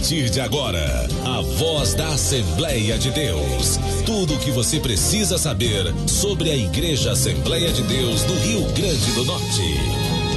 partir de agora, a voz da Assembleia de Deus. Tudo o que você precisa saber sobre a Igreja Assembleia de Deus do Rio Grande do Norte.